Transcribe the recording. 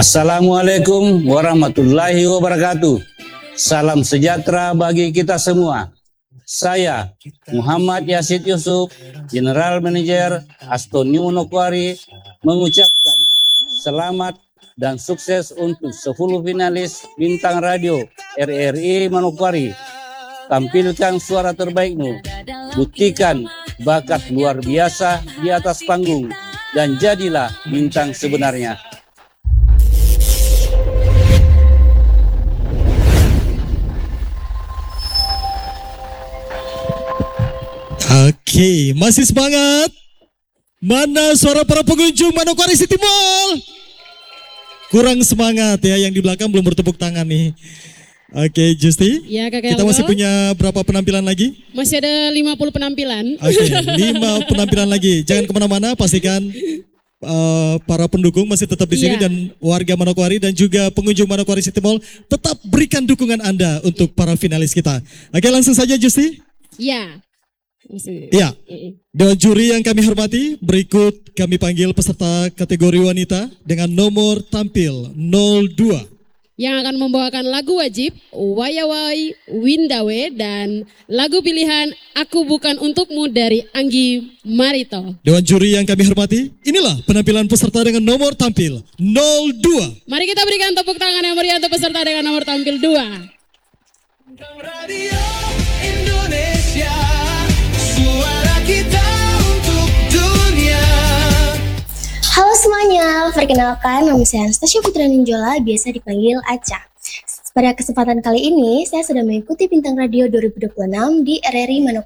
Assalamualaikum warahmatullahi wabarakatuh. Salam sejahtera bagi kita semua. Saya Muhammad Yasid Yusuf, General Manager Astoni Manokwari, mengucapkan selamat dan sukses untuk 10 finalis Bintang Radio RRI Manokwari. Tampilkan suara terbaikmu, buktikan bakat luar biasa di atas panggung, dan jadilah bintang sebenarnya. Oke, masih semangat? Mana suara para pengunjung Manokwari City Mall? Kurang semangat ya, yang di belakang belum bertepuk tangan nih. Oke, Justi. Ya, Kakak kita masih punya berapa penampilan lagi? Masih ada 50 penampilan. Oke, 5 penampilan lagi. Jangan kemana-mana, pastikan para pendukung masih tetap di sini dan warga Manokwari dan juga pengunjung Manokwari City Mall tetap berikan dukungan Anda untuk para finalis kita. Oke, langsung saja Justi. Ya. Ya, dewan juri yang kami hormati, berikut kami panggil peserta kategori wanita dengan nomor tampil 02. Yang akan membawakan lagu wajib, Wayawai Windawe, dan lagu pilihan Aku Bukan Untukmu dari Anggi Marito. Dewan juri yang kami hormati, inilah penampilan peserta dengan nomor tampil 02. Mari kita berikan tepuk tangan yang meriah untuk peserta dengan nomor tampil 2. Radio Indonesia, suara kita untuk dunia. Halo semuanya, perkenalkan nama saya Anastasia Putra Ninjola, biasa dipanggil Aca. Pada kesempatan kali ini, saya sedang mengikuti Bintang Radio 2026 di RRI Manokwari.